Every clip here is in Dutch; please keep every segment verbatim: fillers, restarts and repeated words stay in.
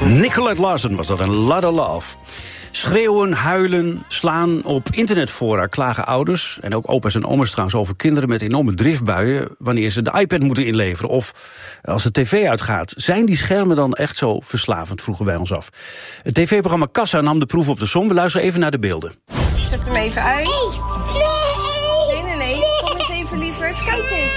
Nicolette Larsen was dat, een Lot of Love. Schreeuwen, huilen, slaan. Op internetfora klagen ouders en ook opa's en oma's trouwens over kinderen met enorme driftbuien wanneer ze de iPad moeten inleveren of als de tv uitgaat. Zijn die schermen dan echt zo verslavend, vroegen wij ons af. Het tv-programma Kassa nam de proef op de som. We luisteren even naar de beelden. Zet hem even uit. Nee, nee, nee. Kom eens even, lieverd. Kijk eens.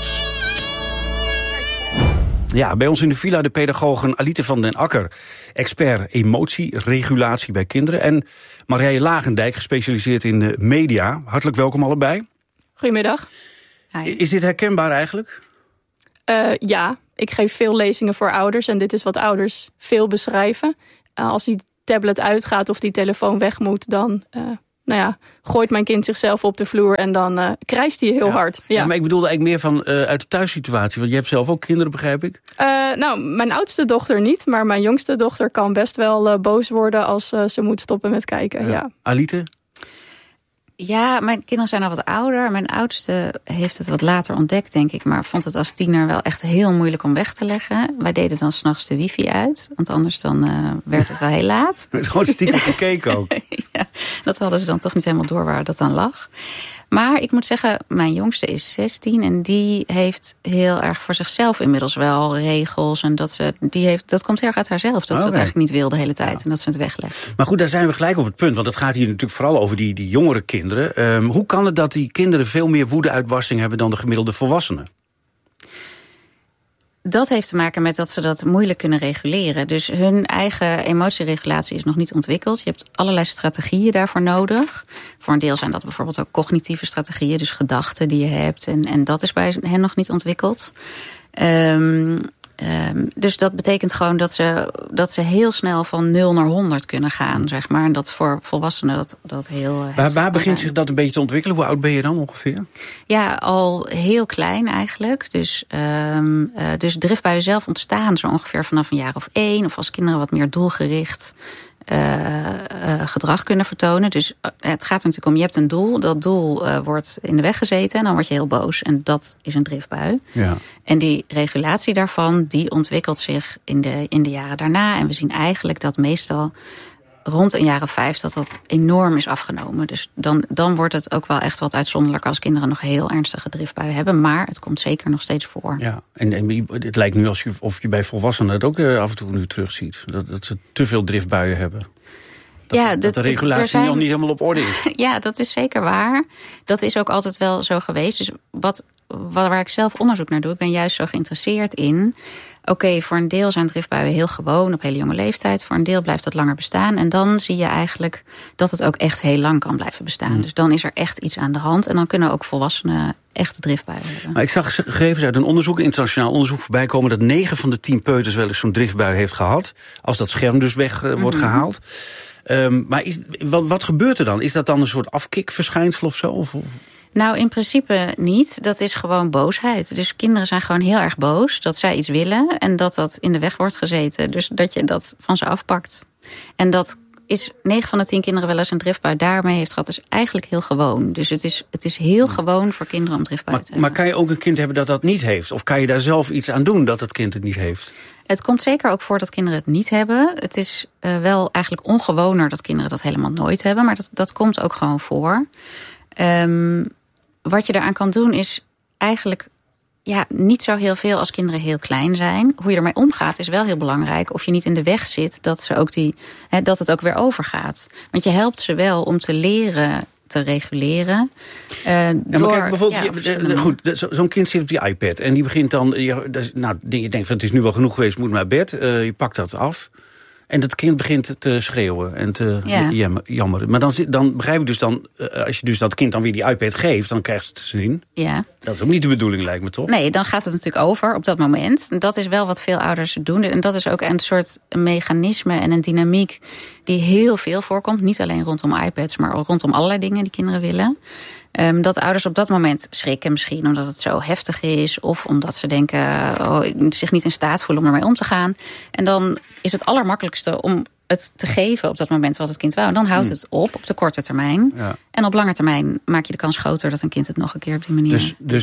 Ja, bij ons in de villa de pedagogen Alite van den Akker, expert emotieregulatie bij kinderen, en Marije Lagendijk, gespecialiseerd in de media. Hartelijk welkom allebei. Goedemiddag. Hi. Is dit herkenbaar eigenlijk? Uh, ja, ik geef veel lezingen voor ouders en dit is wat ouders veel beschrijven. Uh, als die tablet uitgaat of die telefoon weg moet, dan Uh, nou ja, gooit mijn kind zichzelf op de vloer en dan uh, krijst hij heel ja. hard. Ja. Ja, maar ik bedoelde eigenlijk meer van uh, uit de thuissituatie. Want je hebt zelf ook kinderen, begrijp ik? Uh, nou, mijn oudste dochter niet, maar mijn jongste dochter kan best wel uh, boos worden als uh, ze moet stoppen met kijken. Ja. Ja. Alite? Ja, mijn kinderen zijn al wat ouder. Mijn oudste heeft het wat later ontdekt, denk ik. Maar vond het als tiener wel echt heel moeilijk om weg te leggen. Wij deden dan 's nachts de wifi uit. Want anders dan uh, werd het wel heel laat. Gewoon stiekem gekeken ook. Ja, dat hadden ze dan toch niet helemaal door waar dat dan lag. Maar ik moet zeggen, mijn jongste is zestien en die heeft heel erg voor zichzelf inmiddels wel regels. En dat, ze, die heeft, dat komt heel erg uit haarzelf. Dat okay. ze het eigenlijk niet wil de hele tijd Ja. en dat ze het weglegt. Maar goed, daar zijn we gelijk op het punt. Want het gaat hier natuurlijk vooral over die, die jongere kinderen. Um, hoe kan het dat die kinderen veel meer woede-uitbarsting hebben dan de gemiddelde volwassenen? Dat heeft te maken met dat ze dat moeilijk kunnen reguleren. Dus hun eigen emotieregulatie is nog niet ontwikkeld. Je hebt allerlei strategieën daarvoor nodig. Voor een deel zijn dat bijvoorbeeld ook cognitieve strategieën. Dus gedachten die je hebt. En, en dat is bij hen nog niet ontwikkeld. Um, um, dus dat betekent gewoon dat ze, dat ze heel snel van nul naar honderd kunnen gaan. Zeg maar. En dat voor volwassenen dat, dat heel... Waar, waar begint zich dat een beetje te ontwikkelen? Hoe oud ben je dan ongeveer? Ja, al heel klein eigenlijk. Dus, um, uh, dus driftbuien zelf ontstaan zo ongeveer vanaf een jaar of één. Of als kinderen wat meer doelgericht uh, uh, gedrag kunnen vertonen. Dus uh, het gaat er natuurlijk om, je hebt een doel. Dat doel uh, wordt in de weg gezeten en dan word je heel boos. En dat is een driftbui. Ja. En die regulatie daarvan, die ontwikkelt zich in de, in de jaren daarna. En we zien eigenlijk dat meestal rond een jaar of vijf dat dat enorm is afgenomen. Dus dan, dan wordt het ook wel echt wat uitzonderlijker als kinderen nog heel ernstige driftbuien hebben. Maar het komt zeker nog steeds voor. Ja, en, en het lijkt nu alsof je, of je bij volwassenen het ook uh, af en toe nu terugziet. Dat, dat ze te veel driftbuien hebben. Dat, ja, dat, dat de regulatie zijn, nog niet helemaal op orde is. Ja, dat is zeker waar. Dat is ook altijd wel zo geweest. Dus wat, waar ik zelf onderzoek naar doe, ik ben juist zo geïnteresseerd in. Oké, okay, voor een deel zijn driftbuien heel gewoon op hele jonge leeftijd. Voor een deel blijft dat langer bestaan. En dan zie je eigenlijk dat het ook echt heel lang kan blijven bestaan. Mm. Dus dan is er echt iets aan de hand. En dan kunnen ook volwassenen echt driftbuien hebben. Maar ik zag gegevens uit een onderzoek, een internationaal onderzoek voorbij komen, dat negen van de tien peuters wel eens zo'n driftbui heeft gehad. Als dat scherm dus weg uh, wordt mm-hmm. gehaald. Um, maar is, wat, wat gebeurt er dan? Is dat dan een soort afkikverschijnsel of zo? Of, of? Nou, in principe niet. Dat is gewoon boosheid. Dus kinderen zijn gewoon heel erg boos dat zij iets willen en dat dat in de weg wordt gezeten. Dus dat je dat van ze afpakt. En dat is negen van de tien kinderen wel eens een driftbui daarmee heeft gehad. Dus eigenlijk heel gewoon. Dus het is, het is heel gewoon voor kinderen om driftbuien te hebben. Maar kan je ook een kind hebben dat dat niet heeft? Of kan je daar zelf iets aan doen dat het kind het niet heeft? Het komt zeker ook voor dat kinderen het niet hebben. Het is uh, wel eigenlijk ongewoner dat kinderen dat helemaal nooit hebben. Maar dat, dat komt ook gewoon voor. Um, wat je daaraan kan doen is eigenlijk ja, niet zo heel veel als kinderen heel klein zijn. Hoe je ermee omgaat is wel heel belangrijk. Of je niet in de weg zit dat, ze ook die, hè, dat het ook weer overgaat. Want je helpt ze wel om te leren te reguleren. Uh, ja, maar door, kijk, bijvoorbeeld, ja, je, goed, zo'n kind zit op die iPad en die begint dan, je, nou, je denkt van het is nu wel genoeg geweest, moet naar bed. Uh, je pakt dat af. En dat kind begint te schreeuwen en te ja. jammeren. Maar dan, dan begrijp ik dus dan, als je dus dat kind dan weer die iPad geeft, dan krijgt ze het te zien. Ja. Dat is ook niet de bedoeling, lijkt me toch? Nee, dan gaat het natuurlijk over op dat moment. Dat is wel wat veel ouders doen. En dat is ook een soort mechanisme en een dynamiek die heel veel voorkomt. Niet alleen rondom iPads, maar ook rondom allerlei dingen die kinderen willen. Um, dat ouders op dat moment schrikken misschien omdat het zo heftig is. Of omdat ze denken, oh, zich niet in staat voelen om ermee om te gaan. En dan is het allermakkelijkste om het te geven op dat moment wat het kind wou. En dan houdt het op op de korte termijn. Ja. En op lange termijn maak je de kans groter dat een kind het nog een keer op die manier... Dus, dus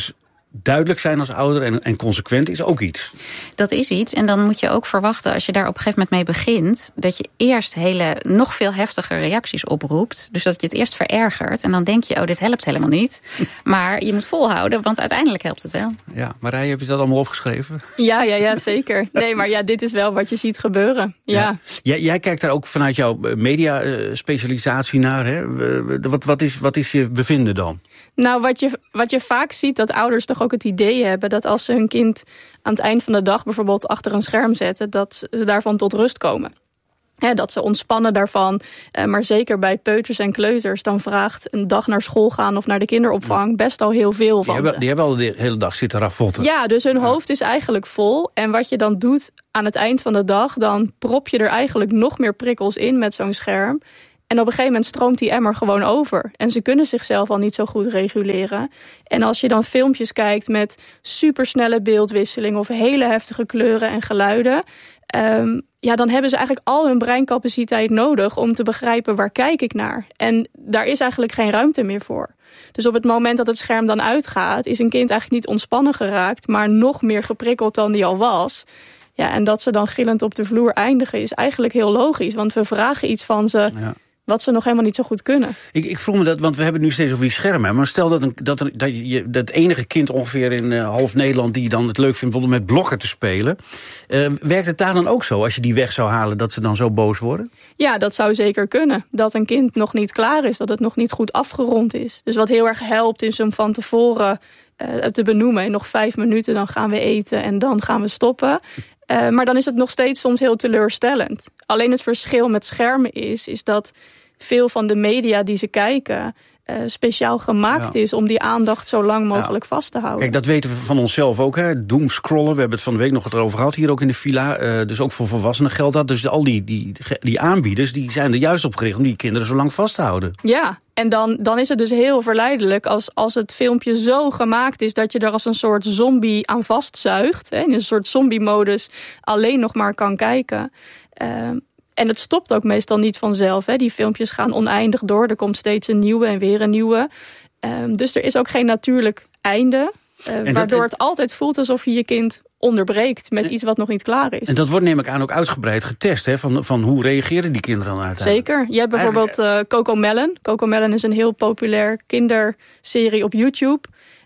duidelijk zijn als ouder en, en consequent is ook iets. Dat is iets. En dan moet je ook verwachten, als je daar op een gegeven moment mee begint, dat je eerst hele, nog veel heftiger reacties oproept. Dus dat je het eerst verergert. En dan denk je, oh, dit helpt helemaal niet. Maar je moet volhouden, want uiteindelijk helpt het wel. Ja, Marije, heb je dat allemaal opgeschreven? Ja, ja, ja, zeker. Nee, maar ja, dit is wel wat je ziet gebeuren. Ja. Ja. Jij, jij kijkt daar ook vanuit jouw media-specialisatie naar. Hè? Wat, wat, is, wat is je bevinden dan? Nou, wat je, wat je vaak ziet, dat ouders toch ook het idee hebben dat als ze hun kind aan het eind van de dag bijvoorbeeld achter een scherm zetten, dat ze daarvan tot rust komen. He, dat ze ontspannen daarvan. Maar zeker bij peuters en kleuters, dan vraagt een dag naar school gaan of naar de kinderopvang best al heel veel van die hebben, ze. Die hebben al de hele dag zitten ravotten. Ja, dus hun hoofd is eigenlijk vol. En wat je dan doet aan het eind van de dag, dan prop je er eigenlijk nog meer prikkels in met zo'n scherm. En op een gegeven moment stroomt die emmer gewoon over. En ze kunnen zichzelf al niet zo goed reguleren. En als je dan filmpjes kijkt met supersnelle beeldwisseling of hele heftige kleuren en geluiden, Um, ja, dan hebben ze eigenlijk al hun breincapaciteit nodig om te begrijpen waar kijk ik naar. En daar is eigenlijk geen ruimte meer voor. Dus op het moment dat het scherm dan uitgaat, is een kind eigenlijk niet ontspannen geraakt, maar nog meer geprikkeld dan die al was. Ja, en dat ze dan gillend op de vloer eindigen is eigenlijk heel logisch. Want we vragen iets van ze, ja, wat ze nog helemaal niet zo goed kunnen. Ik, ik vroeg me dat, want we hebben het nu steeds over die schermen. Maar stel dat, een, dat, een, dat je dat enige kind ongeveer in uh, half Nederland die dan het leuk vindt bijvoorbeeld met blokken te spelen. Uh, werkt het daar dan ook zo, als je die weg zou halen, dat ze dan zo boos worden? Ja, dat zou zeker kunnen. Dat een kind nog niet klaar is, dat het nog niet goed afgerond is. Dus wat heel erg helpt is om van tevoren uh, te benoemen. In nog vijf minuten, dan gaan we eten en dan gaan we stoppen. Uh, maar dan is het nog steeds soms heel teleurstellend. Alleen het verschil met schermen is, is dat veel van de media die ze kijken Uh, speciaal gemaakt ja. is om die aandacht zo lang mogelijk ja. vast te houden. Kijk, dat weten we van onszelf ook, hè. Doomscrollen, we hebben het van de week nog erover gehad, hier ook in de villa. Uh, dus ook voor volwassenen geldt dat. Dus al die, die, die aanbieders, die zijn er juist op gericht om die kinderen zo lang vast te houden. Ja, en dan, dan is het dus heel verleidelijk als, als het filmpje zo gemaakt is dat je er als een soort zombie aan vastzuigt. Hè, in een soort zombie-modus alleen nog maar kan kijken. Uh, En het stopt ook meestal niet vanzelf. Hè. Die filmpjes gaan oneindig door. Er komt steeds een nieuwe en weer een nieuwe. Um, dus er is ook geen natuurlijk einde. Uh, waardoor dat, het altijd voelt alsof je je kind onderbreekt met en, iets wat nog niet klaar is. En dat wordt, neem ik aan, ook uitgebreid getest. Hè, van, van hoe reageren die kinderen dan uiteindelijk? Zeker. Je hebt bijvoorbeeld uh, CoComelon. CoComelon is een heel populair kinderserie op YouTube.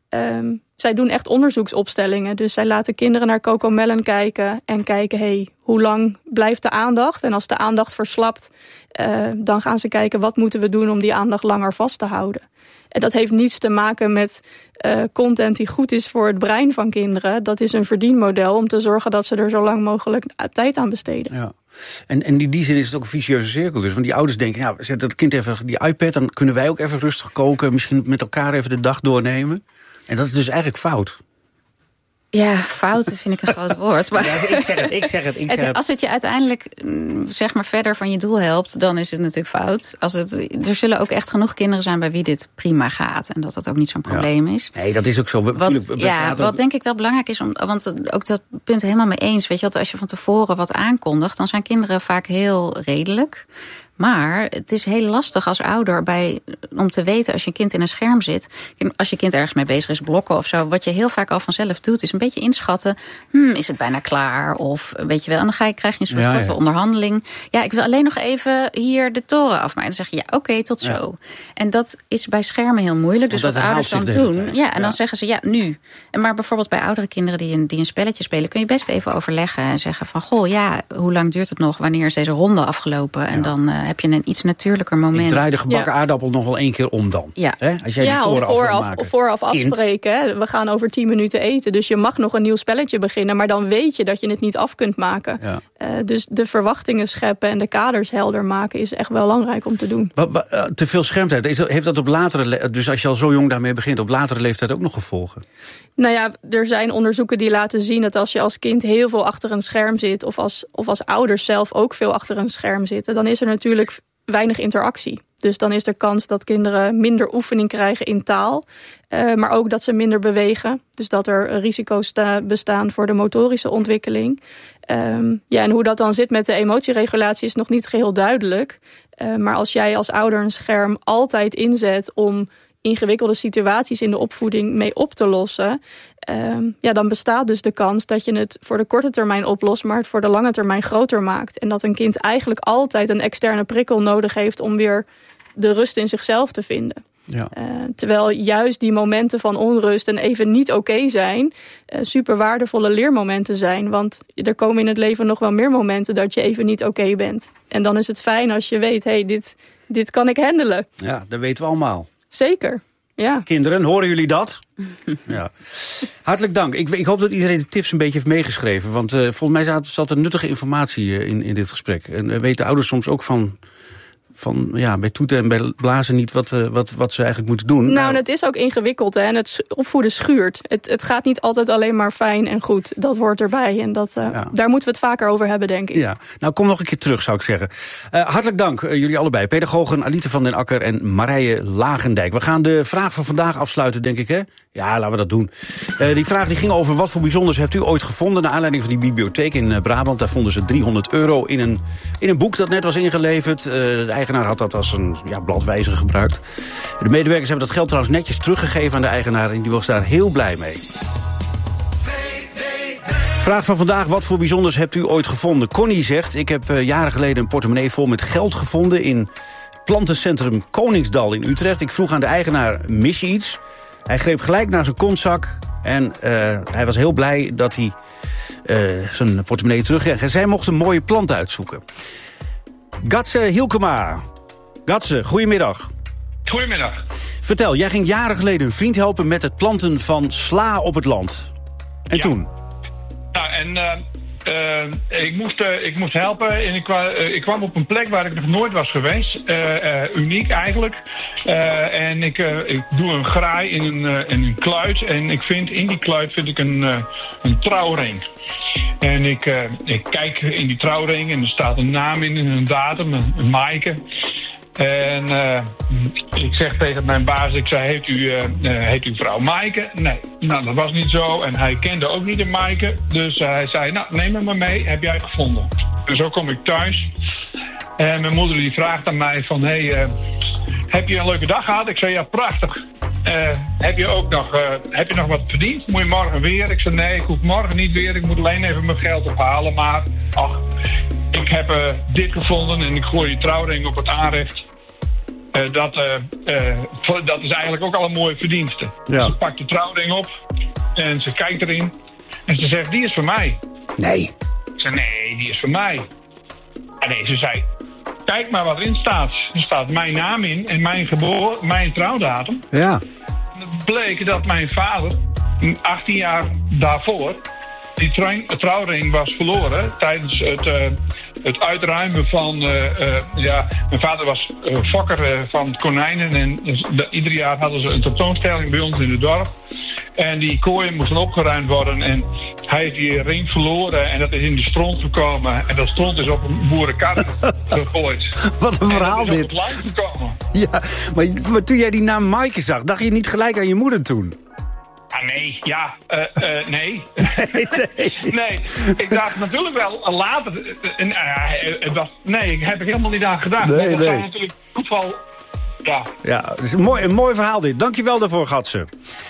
Um, Zij doen echt onderzoeksopstellingen. Dus zij laten kinderen naar CoComelon kijken en kijken, hey, hoe lang blijft de aandacht? En als de aandacht verslapt, uh, dan gaan ze kijken, wat moeten we doen om die aandacht langer vast te houden? En dat heeft niets te maken met uh, content die goed is voor het brein van kinderen. Dat is een verdienmodel om te zorgen dat ze er zo lang mogelijk tijd aan besteden. Ja. En, en in die zin is het ook een vicieuze cirkel. Dus. Want die ouders denken, ja, zet dat kind even die iPad, dan kunnen wij ook even rustig koken, misschien met elkaar even de dag doornemen. En dat is dus eigenlijk fout. Ja, fout vind ik een groot woord. Maar ja, ik zeg het, ik zeg het, ik zeg het, het. Als het je uiteindelijk zeg maar verder van je doel helpt, dan is het natuurlijk fout. Als het, er zullen ook echt genoeg kinderen zijn bij wie dit prima gaat. En dat dat ook niet zo'n probleem ja. is. Nee, dat is ook zo. We, wat, we ja, wat ook denk ik wel belangrijk is, om, want ook dat punt helemaal mee eens. Weet je wat, als je van tevoren wat aankondigt, dan zijn kinderen vaak heel redelijk. Maar het is heel lastig als ouder bij, om te weten als je kind in een scherm zit. Als je kind ergens mee bezig is, blokken of zo. Wat je heel vaak al vanzelf doet, is een beetje inschatten. Hmm, is het bijna klaar? Of weet je wel. En dan ga je, krijg je een soort ja, korte ja. onderhandeling. Ja, ik wil alleen nog even hier de toren afmaken. En dan zeg je ja, oké, okay, tot zo. Ja. En dat is bij schermen heel moeilijk. Dus wat ouders dan doen. Ja, en ja. dan zeggen ze ja, nu. En maar bijvoorbeeld bij oudere kinderen die een, die een spelletje spelen, kun je best even overleggen en zeggen van goh, ja, hoe lang duurt het nog? Wanneer is deze ronde afgelopen? En ja. dan uh, heb je een iets natuurlijker moment. Ik draai de gebakken ja. aardappel nog wel één keer om dan. Ja, He? Als jij ja die toren of vooraf, af of vooraf afspreken. Hè? We gaan over tien minuten eten. Dus je mag nog een nieuw spelletje beginnen. Maar dan weet je dat je het niet af kunt maken. Ja. Uh, dus de verwachtingen scheppen en de kaders helder maken is echt wel belangrijk om te doen. Wat, wat, uh, te veel schermtijd. Is, heeft dat op latere le- dus als je al zo jong daarmee begint, op latere leeftijd ook nog gevolgen? Nou ja, er zijn onderzoeken die laten zien dat als je als kind heel veel achter een scherm zit, of als, of als ouders zelf ook veel achter een scherm zitten, dan is er natuurlijk weinig interactie. Dus dan is er kans dat kinderen minder oefening krijgen in taal. Uh, maar ook dat ze minder bewegen. Dus dat er risico's sta- bestaan voor de motorische ontwikkeling. Um, ja, en hoe dat dan zit met de emotieregulatie is nog niet geheel duidelijk. Uh, maar als jij als ouder een scherm altijd inzet om ingewikkelde situaties in de opvoeding mee op te lossen, Um, ja, dan bestaat dus de kans dat je het voor de korte termijn oplost, maar het voor de lange termijn groter maakt. En dat een kind eigenlijk altijd een externe prikkel nodig heeft om weer de rust in zichzelf te vinden. Ja. Uh, terwijl juist die momenten van onrust en even niet oké zijn, uh, super waardevolle leermomenten zijn. Want er komen in het leven nog wel meer momenten dat je even niet oké bent. En dan is het fijn als je weet, hé, hey, dit, dit kan ik handelen. Ja, dat weten we allemaal. Zeker. Ja. Kinderen, horen jullie dat? Ja. Hartelijk dank. Ik, ik hoop dat iedereen de tips een beetje heeft meegeschreven. Want uh, volgens mij zat, zat er nuttige informatie uh, in, in dit gesprek. En uh, weten ouders soms ook van, van ja, bij toeten en bij blazen niet wat, uh, wat, wat ze eigenlijk moeten doen. Nou, nou, het is ook ingewikkeld. Hè? En het opvoeden schuurt. Het, het gaat niet altijd alleen maar fijn en goed. Dat hoort erbij. En dat, uh, ja. daar moeten we het vaker over hebben, denk ik. Ja. Nou, kom nog een keer terug, zou ik zeggen. Uh, hartelijk dank, uh, jullie allebei. Pedagogen Alite van den Akker en Marije Lagendijk. We gaan de vraag van vandaag afsluiten, denk ik, hè? Ja, laten we dat doen. Uh, die vraag die ging over wat voor bijzonders hebt u ooit gevonden naar aanleiding van die bibliotheek in uh, Brabant. Daar vonden ze driehonderd euro in een, in een boek dat net was ingeleverd. Uh, de eigenaar had dat als een ja, bladwijzer gebruikt. De medewerkers hebben dat geld trouwens netjes teruggegeven aan de eigenaar en die was daar heel blij mee. Vraag van vandaag, wat voor bijzonders hebt u ooit gevonden? Connie zegt, ik heb uh, jaren geleden een portemonnee vol met geld gevonden in plantencentrum Koningsdal in Utrecht. Ik vroeg aan de eigenaar, mis je iets? Hij greep gelijk naar zijn kontzak en uh, hij was heel blij dat hij uh, zijn portemonnee terugkreeg. En zij mocht een mooie plant uitzoeken. Gatse Hielkema. Gatse, goedemiddag. Goedemiddag. Vertel, jij ging jaren geleden een vriend helpen met het planten van sla op het land. En ja. toen? Nou, en uh, uh, ik, moest, uh, ik moest helpen en ik, uh, ik kwam op een plek waar ik nog nooit was geweest. Uh, uh, uniek eigenlijk. Uh, en ik, uh, ik doe een graai in een, uh, in een kluit. En ik vind, in die kluit vind ik een, uh, een trouwring. En ik, uh, ik kijk in die trouwring en er staat een naam in en een datum, een, een Maaike. En uh, ik zeg tegen mijn baas, ik zei, heet u, uh, heet u vrouw Maaike? Nee, nou dat was niet zo. En hij kende ook niet een Maaike. Dus uh, hij zei, nou neem me maar mee, heb jij het gevonden? En zo kom ik thuis. En mijn moeder die vraagt aan mij van, hé, hey, uh, heb je een leuke dag gehad? Ik zei, ja, prachtig. Uh, heb je ook nog, uh, heb je nog wat verdiend? Moet je morgen weer? Ik zei, nee, ik hoef morgen niet weer. Ik moet alleen even mijn geld ophalen. Maar, ach, ik heb uh, dit gevonden en ik gooi die trouwring op het aanrecht. Uh, dat, uh, uh, dat is eigenlijk ook al een mooie verdienste. Ja. Ze pakt de trouwring op en ze kijkt erin en ze zegt, die is voor mij. Nee. Ik zei, nee, die is voor mij. En nee, ze zei, kijk maar wat erin staat. Er staat mijn naam in en mijn geboorte, mijn trouwdatum. Ja. En het bleek dat mijn vader, achttien jaar daarvoor, die trouwring was verloren tijdens het, uh, het uitruimen van... Uh, uh, ja, mijn vader was uh, fokker uh, van konijnen en uh, de, ieder jaar hadden ze een tentoonstelling bij ons in het dorp. En die kooien moesten opgeruimd worden en hij heeft die ring verloren en dat is in de stront gekomen. En dat stront is op een boerenkar gegooid. Wat een verhaal dit. En dat is op het land gekomen. Ja, maar, maar toen jij die naam Maaike zag, dacht je niet gelijk aan je moeder toen? Ah, nee, ja, uh, uh, nee. Nee, nee. Nee, ik dacht natuurlijk wel later. Uh, uh, het was, nee, ik heb er helemaal niet aan gedacht. Nee, dat nee. was natuurlijk toeval. Ja, ja, het is een mooi, een mooi verhaal dit. Dankjewel daarvoor, Gatse.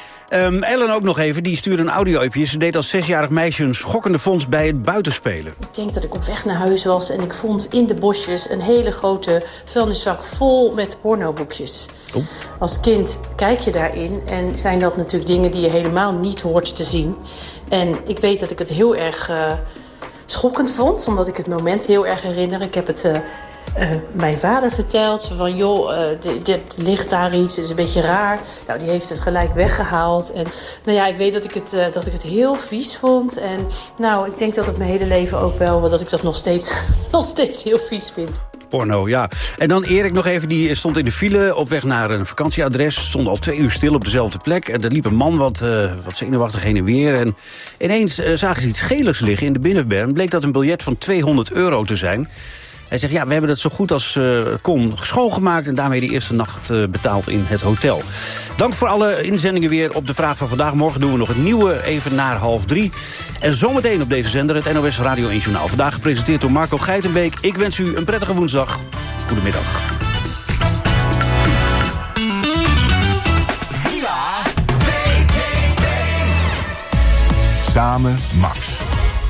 Um, Ellen ook nog even, die stuurde een audio-upje. Ze deed als zesjarig meisje een schokkende vondst bij het buitenspelen. Ik denk dat ik op weg naar huis was en ik vond in de bosjes een hele grote vuilniszak vol met pornoboekjes. Oh. Als kind kijk je daarin en zijn dat natuurlijk dingen die je helemaal niet hoort te zien. En ik weet dat ik het heel erg uh, schokkend vond, omdat ik het moment heel erg herinner. Ik heb het uh, uh, mijn vader verteld van joh, uh, dit ligt daar iets, het is een beetje raar. Nou, die heeft het gelijk weggehaald. En nou ja, ik weet dat ik het, uh, dat ik het heel vies vond. En nou, ik denk dat het mijn hele leven ook wel, dat ik dat nog steeds, nog steeds heel vies vind. Porno, ja. En dan Erik nog even, die stond in de file op weg naar een vakantieadres. Stond al twee uur stil op dezelfde plek. En er liep een man wat, uh, wat zenuwachtig heen en weer. En ineens uh, zagen ze iets geligs liggen in de binnenberm. Bleek dat een biljet van tweehonderd euro te zijn. Hij zegt, ja, we hebben het zo goed als uh, kon schoongemaakt... en daarmee de eerste nacht uh, betaald in het hotel. Dank voor alle inzendingen weer op de vraag van vandaag. Morgen doen we nog het nieuwe, even naar half drie. En zometeen op deze zender het N O S Radio één Journaal. Vandaag gepresenteerd door Marco Geitenbeek. Ik wens u een prettige woensdag. Goedemiddag. Samen Max.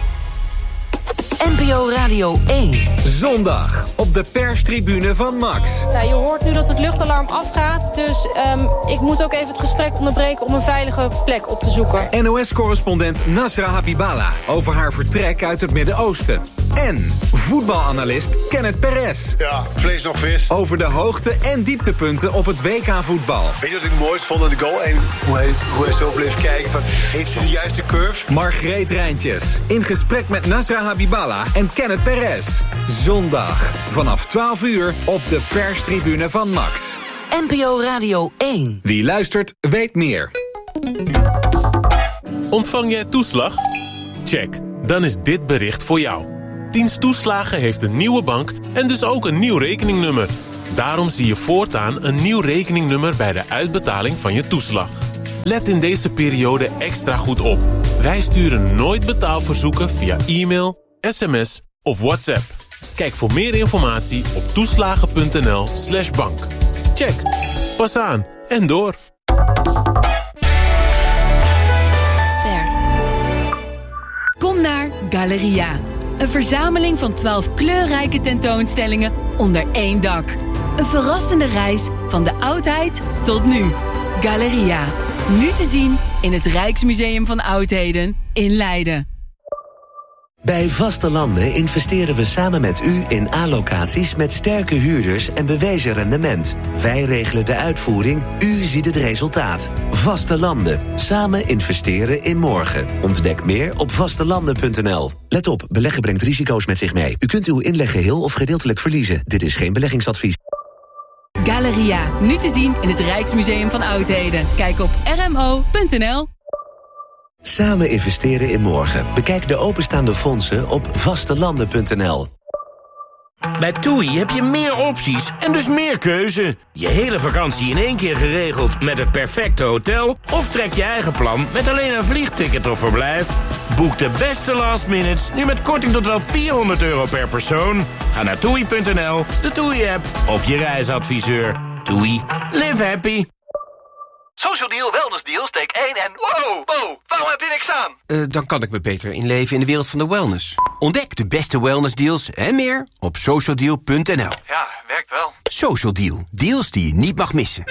N P O Radio één. Zondag op de perstribune van Max. Ja, je hoort nu dat het luchtalarm afgaat, dus um, ik moet ook even het gesprek onderbreken om een veilige plek op te zoeken. N O S-correspondent Nasra Habiballa over haar vertrek uit het Midden-Oosten. En voetbalanalist Kenneth Perez. Ja, vlees nog vis. Over de hoogte- en dieptepunten op het W K-voetbal. Weet je wat ik het mooist vond aan de goal? En hoe hij, hoe hij zo bleef kijken van, heeft hij de juiste curve? Margreet Rijntjes in gesprek met Nasra Habiballa en Kenneth Perez. Zondag vanaf twaalf uur op de perstribune van Max. N P O Radio één. Wie luistert, weet meer. Ontvang jij toeslag? Check, dan is dit bericht voor jou. Dienst Toeslagen heeft een nieuwe bank en dus ook een nieuw rekeningnummer. Daarom zie je voortaan een nieuw rekeningnummer bij de uitbetaling van je toeslag. Let in deze periode extra goed op. Wij sturen nooit betaalverzoeken via e-mail, sms of WhatsApp. Kijk voor meer informatie op toeslagen.nl slash bank. Check. Pas aan en door. Ster. Kom naar Galeria. Een verzameling van twaalf kleurrijke tentoonstellingen onder één dak. Een verrassende reis van de oudheid tot nu. Galeria. Nu te zien in het Rijksmuseum van Oudheden in Leiden. Bij Vaste Landen investeren we samen met u in A-locaties met sterke huurders en bewezen rendement. Wij regelen de uitvoering, u ziet het resultaat. Vaste Landen. Samen investeren in morgen. Ontdek meer op vastelanden punt n l. Let op, beleggen brengt risico's met zich mee. U kunt uw inleg geheel of gedeeltelijk verliezen. Dit is geen beleggingsadvies. Galeria. Nu te zien in het Rijksmuseum van Oudheden. Kijk op r m o punt n l. Samen investeren in morgen. Bekijk de openstaande fondsen op vastelanden punt n l. Bij TUI heb je meer opties en dus meer keuze. Je hele vakantie in één keer geregeld met het perfecte hotel... of trek je eigen plan met alleen een vliegticket of verblijf. Boek de beste last minutes nu met korting tot wel vierhonderd euro per persoon. Ga naar toei punt n l, de TUI-app of je reisadviseur. TUI. Live happy. Social Deal, Wellness Deal, steek één en... Wow, wow, waarom heb je niks aan? Uh, dan kan ik me beter inleven in de wereld van de wellness. Ontdek de beste wellness deals en meer op social deal punt n l. Ja, werkt wel. Social Deal, deals die je niet mag missen.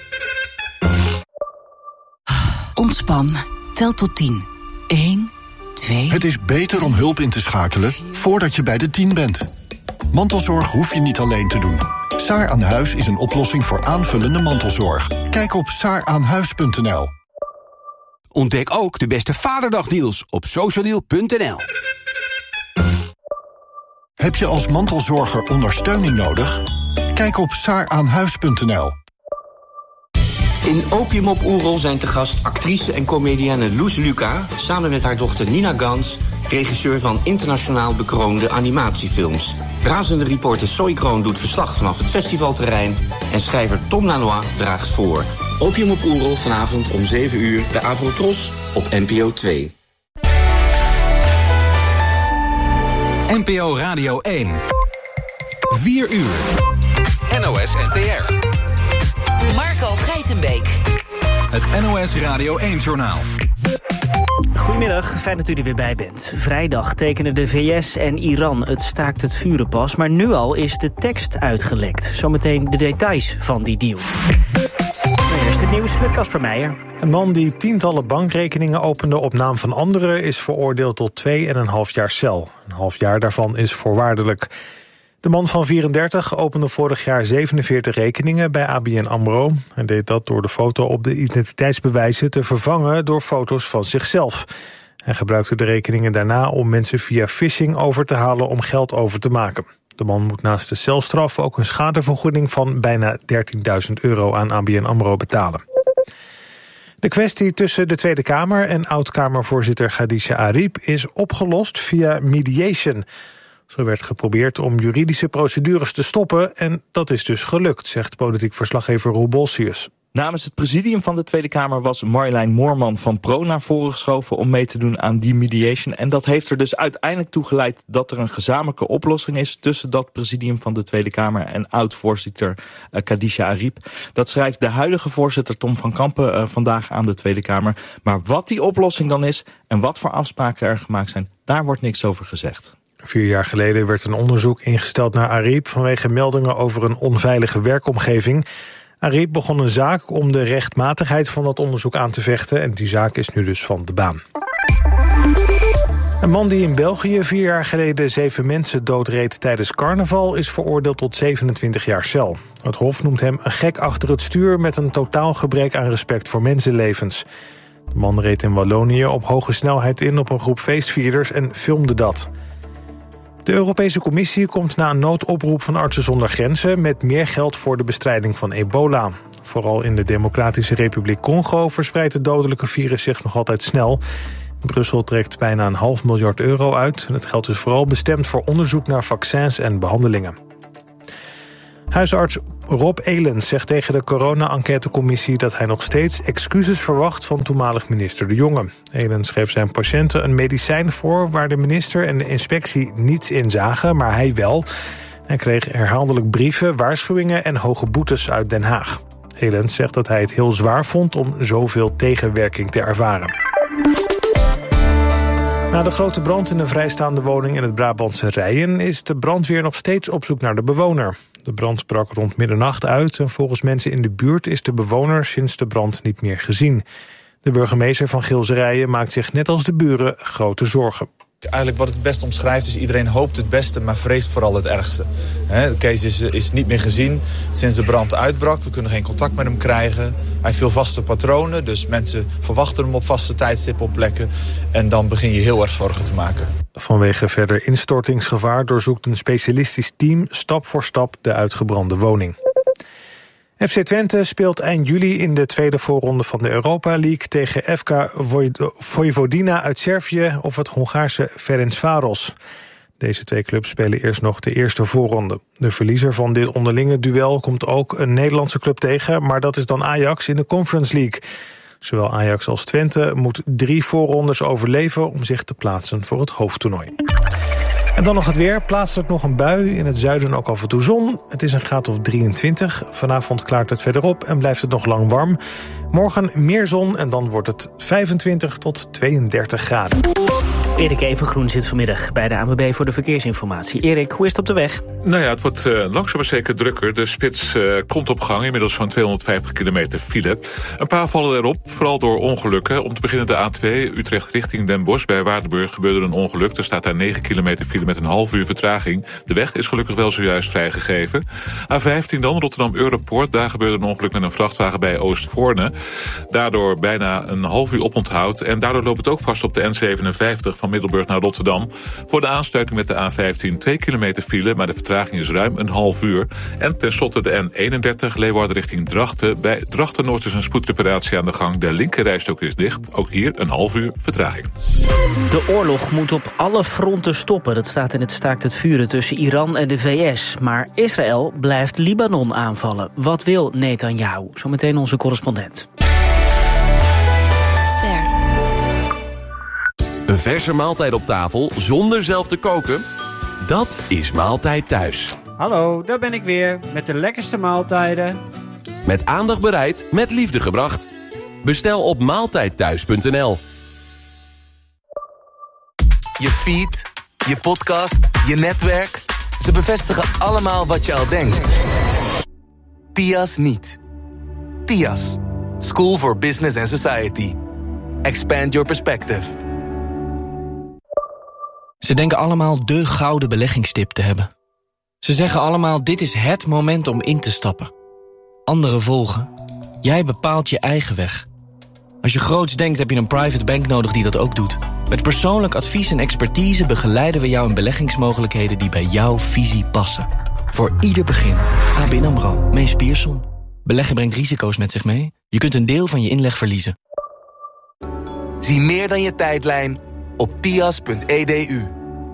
Ontspan. Tel tot tien. Eén, twee... Het is beter om hulp in te schakelen voordat je bij de tien bent. Mantelzorg hoef je niet alleen te doen. Saar aan Huis is een oplossing voor aanvullende mantelzorg. Kijk op saar aan huis punt n l. Ontdek ook de beste vaderdagdeals op social deal punt n l. Heb je als mantelzorger ondersteuning nodig? Kijk op saar aan huis punt n l. In Opium op Oerol zijn te gast actrice en comedienne Loes Luca... samen met haar dochter Nina Gans, regisseur van internationaal bekroonde animatiefilms. Razende reporter Soy Kroon doet verslag vanaf het festivalterrein... en schrijver Tom Lanois draagt voor. Opium op Oerol vanavond om zeven uur bij Avrotros op N P O twee. N P O Radio één. vier uur. N O S N T R. Marco Geitenbeek. Het N O S Radio één-journaal. Goedemiddag, fijn dat u er weer bij bent. Vrijdag tekenen de V S en Iran het staakt het vuren pas... maar nu al is de tekst uitgelekt. Zometeen de details van die deal. Eerst het nieuws met Casper Meijer. Een man die tientallen bankrekeningen opende op naam van anderen... is veroordeeld tot twee en een half jaar cel. Een half jaar daarvan is voorwaardelijk. De man van vierendertig opende vorig jaar zevenenveertig rekeningen bij A B N AMRO. Hij deed dat door de foto op de identiteitsbewijzen te vervangen door foto's van zichzelf. Hij gebruikte de rekeningen daarna om mensen via phishing over te halen om geld over te maken. De man moet naast de celstraf ook een schadevergoeding van bijna dertienduizend euro aan A B N AMRO betalen. De kwestie tussen de Tweede Kamer en oud-Kamervoorzitter Khadija Arib is opgelost via mediation. Zo werd geprobeerd om juridische procedures te stoppen en dat is dus gelukt, zegt politiek verslaggever Roel Bolsius. Namens het presidium van de Tweede Kamer was Marjolein Moorman van Pro naar voren geschoven om mee te doen aan die mediation. En dat heeft er dus uiteindelijk toe geleid dat er een gezamenlijke oplossing is tussen dat presidium van de Tweede Kamer en oud-voorzitter uh, Khadija Arib. Dat schrijft de huidige voorzitter Tom van Kampen uh, vandaag aan de Tweede Kamer. Maar wat die oplossing dan is en wat voor afspraken er gemaakt zijn, daar wordt niks over gezegd. Vier jaar geleden werd een onderzoek ingesteld naar Arib vanwege meldingen over een onveilige werkomgeving. Arib begon een zaak om de rechtmatigheid van dat onderzoek aan te vechten en die zaak is nu dus van de baan. Een man die in België vier jaar geleden zeven mensen doodreed tijdens carnaval is veroordeeld tot zevenentwintig jaar cel. Het Hof noemt hem een gek achter het stuur met een totaal gebrek aan respect voor mensenlevens. De man reed in Wallonië op hoge snelheid in op een groep feestvierders en filmde dat. De Europese Commissie komt na een noodoproep van Artsen zonder Grenzen met meer geld voor de bestrijding van ebola. Vooral in de Democratische Republiek Congo verspreidt het dodelijke virus zich nog altijd snel. Brussel trekt bijna een half miljard euro uit. En het geld is vooral bestemd voor onderzoek naar vaccins en behandelingen. Huisarts Rob Elens zegt tegen de corona-enquêtecommissie dat hij nog steeds excuses verwacht van toenmalig minister De Jonge. Elens schreef zijn patiënten een medicijn voor waar de minister en de inspectie niets in zagen, maar hij wel. Hij kreeg herhaaldelijk brieven, waarschuwingen en hoge boetes uit Den Haag. Elens zegt dat hij het heel zwaar vond om zoveel tegenwerking te ervaren. Na de grote brand in een vrijstaande woning in het Brabantse Rijen is de brandweer nog steeds op zoek naar de bewoner. De brand brak rond middernacht uit en volgens mensen in de buurt is de bewoner sinds de brand niet meer gezien. De burgemeester van Gilserijen maakt zich net als de buren grote zorgen. Eigenlijk wat het best omschrijft is iedereen hoopt het beste, maar vreest vooral het ergste. He, Kees is, is niet meer gezien sinds de brand uitbrak. We kunnen geen contact met hem krijgen. Hij heeft veel vaste patronen, dus mensen verwachten hem op vaste tijdstippen op plekken. En dan begin je heel erg zorgen te maken. Vanwege verder instortingsgevaar doorzoekt een specialistisch team stap voor stap de uitgebrande woning. F C Twente speelt eind juli in de tweede voorronde van de Europa League tegen F K Vojvodina uit Servië of het Hongaarse Ferencváros. Deze twee clubs spelen eerst nog de eerste voorronde. De verliezer van dit onderlinge duel komt ook een Nederlandse club tegen, maar dat is dan Ajax in de Conference League. Zowel Ajax als Twente moet drie voorrondes overleven om zich te plaatsen voor het hoofdtoernooi. En dan nog het weer. Plaatselijk nog een bui. In het zuiden ook af en toe zon. Het is een graad of drieëntwintig. Vanavond klaart het verder op en blijft het nog lang warm. Morgen meer zon en dan wordt het vijfentwintig tot tweeëndertig graden. Erik Evengroen zit vanmiddag bij de A N W B voor de verkeersinformatie. Erik, hoe is het op de weg? Nou ja, het wordt uh, langzaam maar zeker drukker. De spits uh, komt op gang, inmiddels van tweehonderdvijftig kilometer file. Een paar vallen erop, vooral door ongelukken. Om te beginnen de A twee, Utrecht richting Den Bosch. Bij Waardenburg gebeurde een ongeluk. Er staat daar negen kilometer file met een half uur vertraging. De weg is gelukkig wel zojuist vrijgegeven. A vijftien dan, Rotterdam-Europoort. Daar gebeurde een ongeluk met een vrachtwagen bij Oostvoorne. Daardoor bijna een half uur oponthoud. En daardoor loopt het ook vast op de N zevenenvijftig van Middelburg naar Rotterdam. Voor de aansluiting met de A vijftien twee kilometer file, maar de vertraging is ruim een half uur. En tenslotte de N eenendertig, Leeuwarden richting Drachten. Bij Drachten-Noord is een spoedreparatie aan de gang. De linkerrijstok is dicht. Ook hier een half uur vertraging. De oorlog moet op alle fronten stoppen. Dat staat in het staakt het vuren tussen Iran en de V S. Maar Israël blijft Libanon aanvallen. Wat wil Netanyahu? Zometeen onze correspondent. Een verse maaltijd op tafel zonder zelf te koken? Dat is Maaltijd Thuis. Hallo, daar ben ik weer met de lekkerste maaltijden. Met aandacht bereid, met liefde gebracht. Bestel op maaltijdthuis punt n l. Je feed, je podcast, je netwerk. Ze bevestigen allemaal wat je al denkt. T I A S niet. T I A S. School for Business and Society. Expand your perspective. Ze denken allemaal de gouden beleggingstip te hebben. Ze zeggen allemaal, dit is het moment om in te stappen. Anderen volgen. Jij bepaalt je eigen weg. Als je groots denkt, heb je een private bank nodig die dat ook doet. Met persoonlijk advies en expertise begeleiden we jou in beleggingsmogelijkheden die bij jouw visie passen. Voor ieder begin. A B N AMRO, Mees Pierson. Beleggen brengt risico's met zich mee. Je kunt een deel van je inleg verliezen. Zie meer dan je tijdlijn op T I A S punt e d u.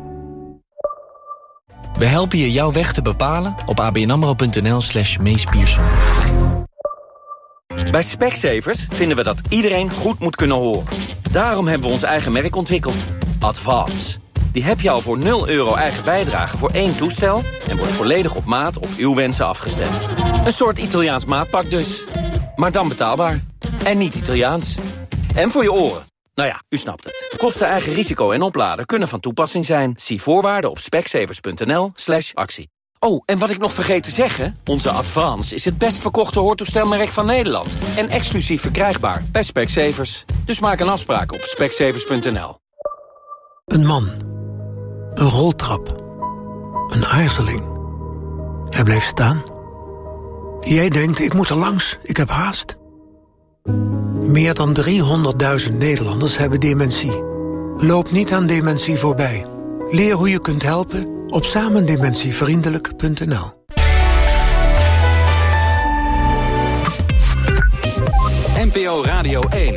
We helpen je jouw weg te bepalen op abnamro punt n l slash Mees Pierson. Bij Specsavers vinden we dat iedereen goed moet kunnen horen. Daarom hebben we ons eigen merk ontwikkeld. Advance. Die heb je al voor nul euro eigen bijdrage voor één toestel... en wordt volledig op maat op uw wensen afgestemd. Een soort Italiaans maatpak dus. Maar dan betaalbaar. En niet Italiaans. En voor je oren. Nou ja, u snapt het. Kosten, eigen risico en opladen kunnen van toepassing zijn. Zie voorwaarden op specsavers.nl slash actie. Oh, en wat ik nog vergeet te zeggen... onze Advance is het best verkochte hoortoestelmerk van Nederland. En exclusief verkrijgbaar bij Specsavers. Dus maak een afspraak op specsavers punt n l. Een man. Een roltrap. Een aarzeling. Hij bleef staan. Jij denkt, ik moet er langs, ik heb haast. Meer dan driehonderdduizend Nederlanders hebben dementie. Loop niet aan dementie voorbij. Leer hoe je kunt helpen op samendementievriendelijk punt n l. N P O Radio één.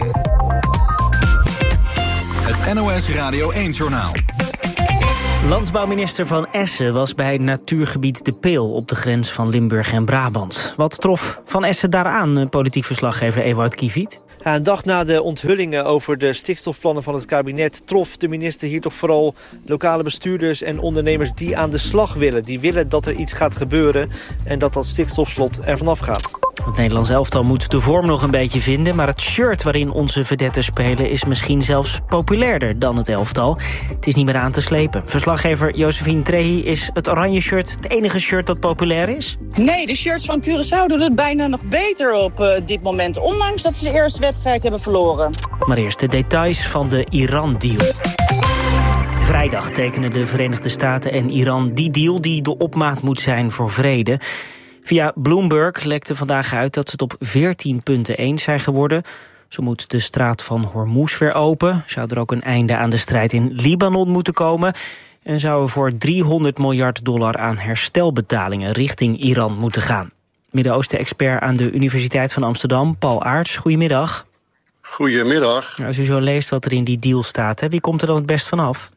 Het N O S Radio één-journaal. Landbouwminister Van Essen was bij natuurgebied De Peel op de grens van Limburg en Brabant. Wat trof Van Essen daaraan, politiek verslaggever Ewout Kieviet? Ja, een dag na de onthullingen over de stikstofplannen van het kabinet... trof de minister hier toch vooral lokale bestuurders en ondernemers die aan de slag willen. Die willen dat er iets gaat gebeuren en dat dat stikstofslot er vanaf gaat. Het Nederlands elftal moet de vorm nog een beetje vinden... maar het shirt waarin onze vedetten spelen is misschien zelfs populairder dan het elftal. Het is niet meer aan te slepen. Verslaggever Josephine Trehi, is het oranje shirt het enige shirt dat populair is? Nee, de shirts van Curaçao doen het bijna nog beter op uh, dit moment... ondanks dat ze de eerste wedstrijd hebben verloren. Maar eerst de details van de Iran-deal. Vrijdag tekenen de Verenigde Staten en Iran die deal die de opmaat moet zijn voor vrede... Via Bloomberg lekte vandaag uit dat ze het op veertien punten eens zijn geworden. Zo moet de straat van Hormuz weer open. Zou er ook een einde aan de strijd in Libanon moeten komen. En zou er voor driehonderd miljard dollar aan herstelbetalingen richting Iran moeten gaan. Midden-Oosten-expert aan de Universiteit van Amsterdam, Paul Aarts. Goedemiddag. Goedemiddag. Als u zo leest wat er in die deal staat, hè, wie komt er dan het best vanaf?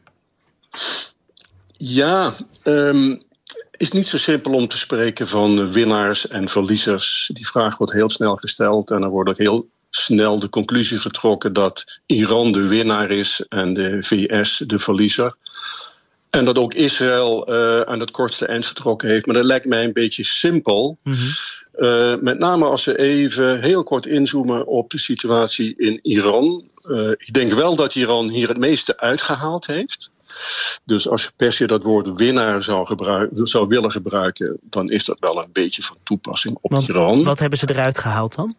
Ja, um... Het is niet zo simpel om te spreken van winnaars en verliezers. Die vraag wordt heel snel gesteld en er wordt ook heel snel de conclusie getrokken dat Iran de winnaar is en de V S de verliezer. En dat ook Israël uh, aan het kortste eind getrokken heeft. Maar dat lijkt mij een beetje simpel. Mm-hmm. Uh, met name als we even heel kort inzoomen op de situatie in Iran. Uh, ik denk wel dat Iran hier het meeste uitgehaald heeft. Dus als je per se dat woord winnaar zou, gebruiken, zou willen gebruiken... dan is dat wel een beetje van toepassing op Want, Iran. Wat hebben ze eruit gehaald dan?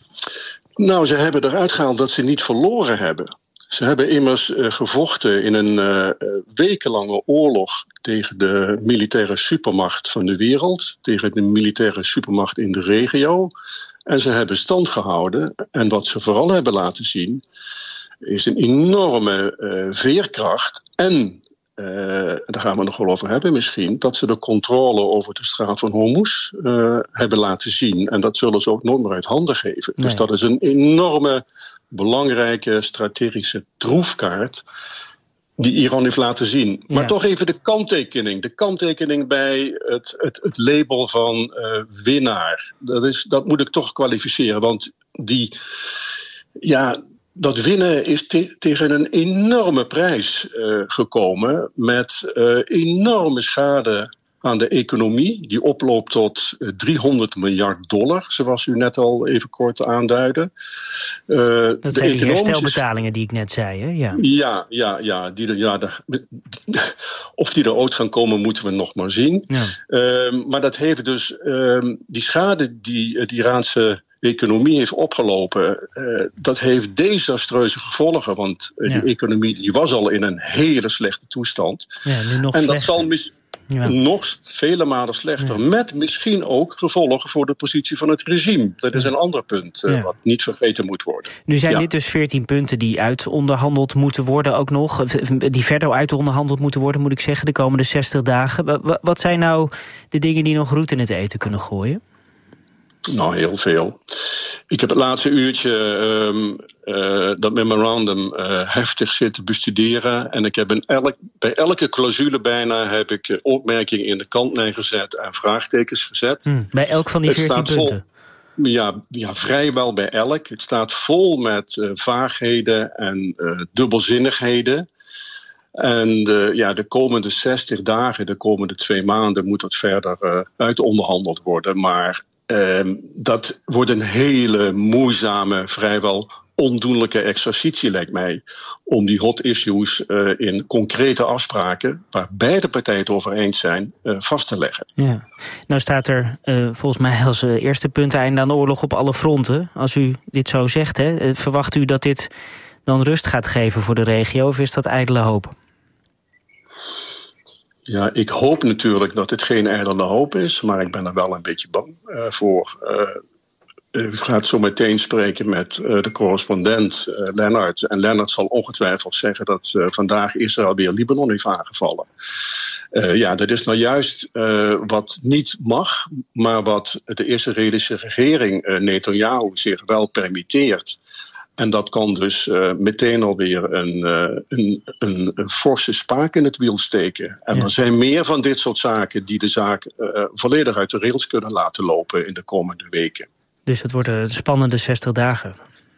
Nou, ze hebben eruit gehaald dat ze niet verloren hebben. Ze hebben immers uh, gevochten in een uh, wekenlange oorlog... tegen de militaire supermacht van de wereld. Tegen de militaire supermacht in de regio. En ze hebben stand gehouden. En wat ze vooral hebben laten zien... is een enorme uh, veerkracht en, uh, daar gaan we het nog wel over hebben misschien... dat ze de controle over de straat van Hormuz uh, hebben laten zien. En dat zullen ze ook nooit meer uit handen geven. Nee. Dus dat is een enorme, belangrijke, strategische troefkaart... die Iran heeft laten zien. Ja. Maar toch even de kanttekening. De kanttekening bij het, het, het label van uh, winnaar. Dat, is, dat moet ik toch kwalificeren, want die... ja. Dat winnen is te- tegen een enorme prijs uh, gekomen... met uh, enorme schade aan de economie... die oploopt tot uh, driehonderd miljard dollar... zoals u net al even kort aanduidde. Uh, dat de zijn die herstelbetalingen die ik net zei, hè? Ja, ja, ja, ja, die er, ja de, of die er ooit gaan komen, moeten we nog maar zien. Ja. Uh, maar dat heeft dus... Uh, die schade die het Iraanse... de economie heeft opgelopen, uh, dat heeft desastreuze gevolgen. Want uh, ja. die economie die was al in een hele slechte toestand. Ja, nu nog en slechter. dat zal mis- ja. nog vele malen slechter. Ja. Met misschien ook gevolgen voor de positie van het regime. Dat is een ander punt uh, ja. wat niet vergeten moet worden. Nu zijn ja. dit dus veertien punten die uitonderhandeld moeten worden ook nog. Die verder uitonderhandeld moeten worden, moet ik zeggen, de komende zestig dagen. Wat zijn nou de dingen die nog roet in het eten kunnen gooien? Nou, heel veel. Ik heb het laatste uurtje um, uh, dat memorandum uh, heftig zitten bestuderen. En ik heb in elk, bij elke clausule bijna heb ik uh, opmerkingen in de kantlijn gezet en vraagtekens gezet. Hmm, bij elk van die veertien punten? ja, ja, vrijwel bij elk. Het staat vol met uh, vaagheden en uh, dubbelzinnigheden. En uh, ja, de komende zestig dagen, de komende twee maanden... moet dat verder uh, uitonderhandeld worden. Maar uh, dat wordt een hele moeizame, vrijwel ondoenlijke exercitie, lijkt mij, om die hot issues uh, in concrete afspraken, waar beide partijen het over eens zijn, uh, vast te leggen. Ja. Nou staat er uh, volgens mij als uh, eerste punt einde aan de oorlog op alle fronten. Als u dit zo zegt, hè, uh, verwacht u dat dit dan rust gaat geven voor de regio, of is dat ijdele hoop? Ja, ik hoop natuurlijk dat het geen ijdele hoop is, maar ik ben er wel een beetje bang uh, voor. Uh, U gaat zo meteen spreken met uh, de correspondent uh, Lennart. En Lennart zal ongetwijfeld zeggen dat uh, vandaag Israël weer Libanon heeft aangevallen. Uh, ja, dat is nou juist uh, wat niet mag, maar wat de Israëlische regering uh, Netanyahu zich wel permitteert. En dat kan dus uh, meteen alweer een, uh, een, een, een forse spaak in het wiel steken. En ja. Er zijn meer van dit soort zaken die de zaak uh, volledig uit de rails kunnen laten lopen in de komende weken. Dus het wordt een spannende zestig dagen.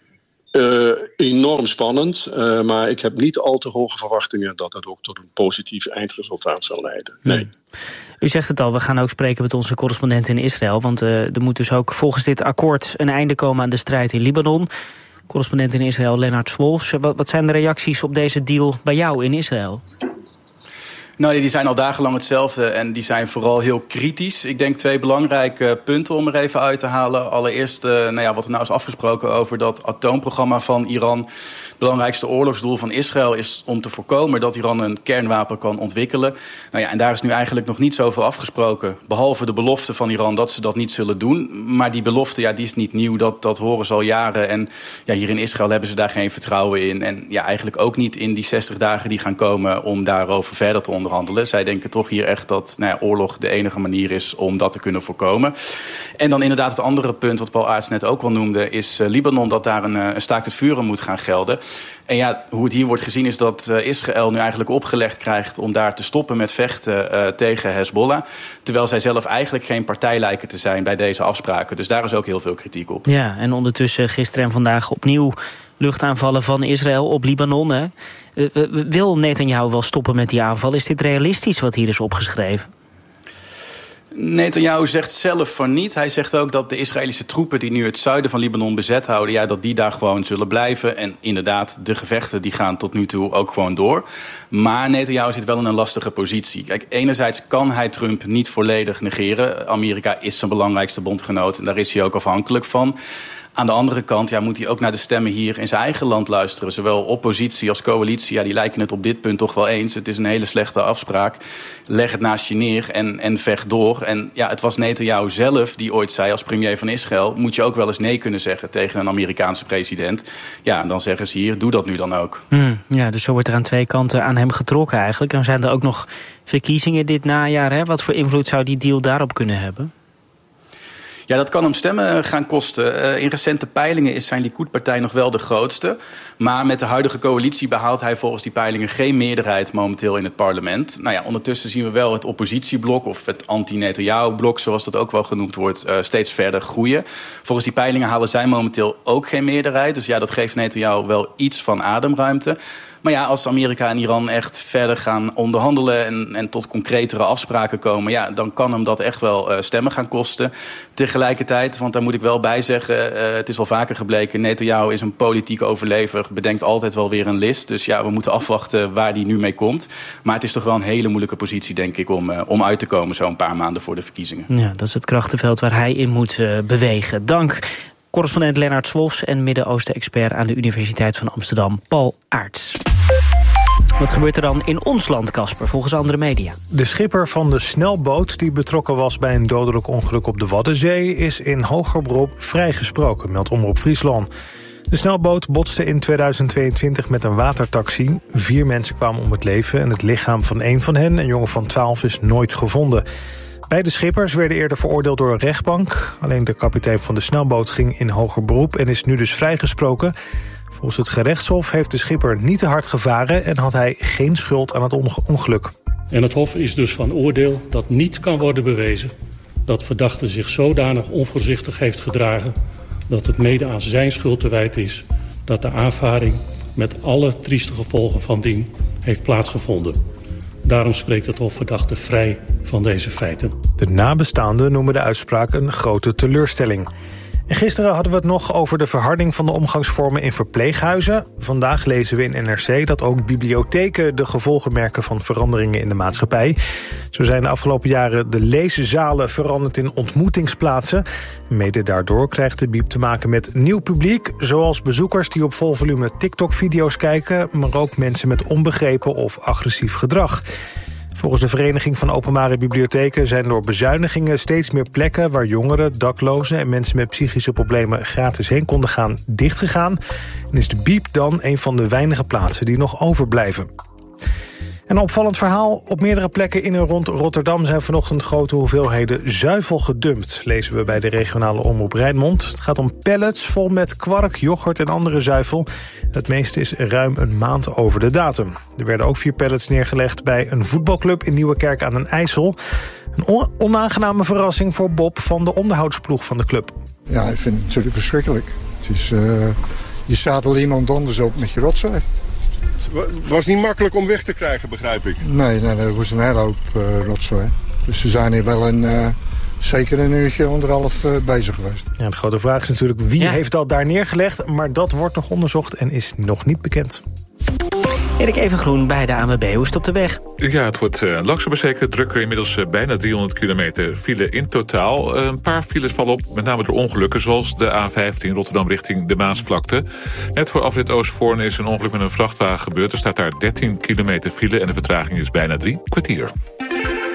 Uh, enorm spannend, uh, maar ik heb niet al te hoge verwachtingen dat het ook tot een positief eindresultaat zal leiden. Nee. Hmm. U zegt het al, we gaan ook spreken met onze correspondent in Israël, want uh, er moet dus ook volgens dit akkoord een einde komen aan de strijd in Libanon. Correspondent in Israël, Lennart Swolfs. Wat, wat zijn de reacties op deze deal bij jou in Israël? Nou, die zijn al dagenlang hetzelfde en die zijn vooral heel kritisch. Ik denk twee belangrijke punten om er even uit te halen. Allereerst, uh, nou ja, wat er nou is afgesproken over dat atoomprogramma van Iran. Het belangrijkste oorlogsdoel van Israël is om te voorkomen dat Iran een kernwapen kan ontwikkelen. Nou ja, en daar is nu eigenlijk nog niet zoveel afgesproken. Behalve de belofte van Iran dat ze dat niet zullen doen. Maar die belofte, ja, die is niet nieuw. Dat, dat horen ze al jaren. En ja, hier in Israël hebben ze daar geen vertrouwen in. En ja, eigenlijk ook niet in die zestig dagen die gaan komen om daarover verder te onderhandelen. Zij denken toch hier echt dat nou ja, oorlog de enige manier is om dat te kunnen voorkomen. En dan inderdaad het andere punt wat Paul Aerts net ook wel noemde, is uh, Libanon, dat daar een, een staakt het vuren moet gaan gelden. En ja, hoe het hier wordt gezien is dat uh, Israël nu eigenlijk opgelegd krijgt om daar te stoppen met vechten uh, tegen Hezbollah. Terwijl zij zelf eigenlijk geen partij lijken te zijn bij deze afspraken. Dus daar is ook heel veel kritiek op. Ja, en ondertussen gisteren en vandaag opnieuw luchtaanvallen van Israël op Libanon. Hè? Uh, wil Netanyahu wel stoppen met die aanval? Is dit realistisch wat hier is opgeschreven? Netanyahu zegt zelf van niet. Hij zegt ook dat de Israëlische troepen die nu het zuiden van Libanon bezet houden, ja, dat die daar gewoon zullen blijven. En inderdaad, de gevechten die gaan tot nu toe ook gewoon door. Maar Netanyahu zit wel in een lastige positie. Kijk, enerzijds kan hij Trump niet volledig negeren. Amerika is zijn belangrijkste bondgenoot en daar is hij ook afhankelijk van. Aan de andere kant ja, moet hij ook naar de stemmen hier in zijn eigen land luisteren. Zowel oppositie als coalitie, ja, die lijken het op dit punt toch wel eens. Het is een hele slechte afspraak. Leg het naast je neer en, en vecht door. En ja, het was Netanyahu zelf die ooit zei als premier van Israël, moet je ook wel eens nee kunnen zeggen tegen een Amerikaanse president. Ja, en dan zeggen ze hier, doe dat nu dan ook. Hmm, ja, dus zo wordt er aan twee kanten aan hem getrokken eigenlijk. Dan zijn er ook nog verkiezingen dit najaar. Hè? Wat voor invloed zou die deal daarop kunnen hebben? Ja, dat kan hem stemmen gaan kosten. Uh, in recente peilingen is zijn Likud-partij nog wel de grootste. Maar met de huidige coalitie behaalt hij volgens die peilingen geen meerderheid momenteel in het parlement. Nou ja, ondertussen zien we wel het oppositieblok, of het anti-Netanyahu-blok, zoals dat ook wel genoemd wordt, uh, steeds verder groeien. Volgens die peilingen halen zij momenteel ook geen meerderheid. Dus ja, dat geeft Netanyahu wel iets van ademruimte. Maar ja, als Amerika en Iran echt verder gaan onderhandelen en, en tot concretere afspraken komen, ja, dan kan hem dat echt wel uh, stemmen gaan kosten. Tegelijkertijd, want daar moet ik wel bij zeggen, uh, het is al vaker gebleken, Netanyahu is een politiek overlever, bedenkt altijd wel weer een list. Dus ja, we moeten afwachten waar die nu mee komt. Maar het is toch wel een hele moeilijke positie, denk ik, om, uh, om uit te komen zo'n paar maanden voor de verkiezingen. Ja, dat is het krachtenveld waar hij in moet uh, bewegen. Dank. Correspondent Lennart Swolfs en Midden-Oosten-expert aan de Universiteit van Amsterdam, Paul Aerts. Wat gebeurt er dan in ons land, Casper, volgens andere media? De schipper van de snelboot die betrokken was bij een dodelijk ongeluk op de Waddenzee is in hoger beroep vrijgesproken, meldt Omroep Friesland. De snelboot botste in tweeduizend tweeëntwintig met een watertaxi. Vier mensen kwamen om het leven en het lichaam van één van hen, een jongen van twaalf, is nooit gevonden. Beide schippers werden eerder veroordeeld door een rechtbank. Alleen de kapitein van de snelboot ging in hoger beroep en is nu dus vrijgesproken. Volgens het gerechtshof heeft de schipper niet te hard gevaren en had hij geen schuld aan het ongeluk. En het hof is dus van oordeel dat niet kan worden bewezen dat verdachte zich zodanig onvoorzichtig heeft gedragen dat het mede aan zijn schuld te wijten is dat de aanvaring met alle trieste gevolgen van dien heeft plaatsgevonden. Daarom spreekt het Hof verdachte vrij van deze feiten. De nabestaanden noemen de uitspraak een grote teleurstelling. En gisteren hadden we het nog over de verharding van de omgangsvormen in verpleeghuizen. Vandaag lezen we in N R C dat ook bibliotheken de gevolgen merken van veranderingen in de maatschappij. Zo zijn de afgelopen jaren de lezenzalen veranderd in ontmoetingsplaatsen. Mede daardoor krijgt de bieb te maken met nieuw publiek, zoals bezoekers die op vol volume TikTok-video's kijken, maar ook mensen met onbegrepen of agressief gedrag. Volgens de Vereniging van Openbare Bibliotheken zijn door bezuinigingen steeds meer plekken waar jongeren, daklozen en mensen met psychische problemen gratis heen konden gaan dichtgegaan. En is de bieb dan een van de weinige plaatsen die nog overblijven. Een opvallend verhaal. Op meerdere plekken in en rond Rotterdam zijn vanochtend grote hoeveelheden zuivel gedumpt, lezen we bij de regionale omroep Rijnmond. Het gaat om pallets vol met kwark, yoghurt en andere zuivel. Het meeste is ruim een maand over de datum. Er werden ook vier pallets neergelegd bij een voetbalclub in Nieuwekerk aan den IJssel. Een on- onaangename verrassing voor Bob van de onderhoudsploeg van de club. Ja, ik vind het natuurlijk verschrikkelijk. Het is, uh, je zadelt iemand anders op met je rotzooi. Het was niet makkelijk om weg te krijgen, begrijp ik. Nee, nee, dat was een hele hoop uh, rotzooi. Dus we zijn hier wel een, uh, zeker een uurtje, anderhalf uh, bezig geweest. Ja, de grote vraag is natuurlijk wie ja. heeft dat daar neergelegd. Maar dat wordt nog onderzocht en is nog niet bekend. Erik Evengroen bij de A N W B. Hoe is het op de weg? Ja, het wordt uh, langzaam maar zeker drukker. Inmiddels uh, bijna driehonderd kilometer file in totaal. Uh, een paar files vallen op, met name door ongelukken, zoals de A vijftien Rotterdam richting de Maasvlakte. Net voor afrit Oostvoorn is een ongeluk met een vrachtwagen gebeurd. Er staat daar dertien kilometer file en de vertraging is bijna drie kwartier.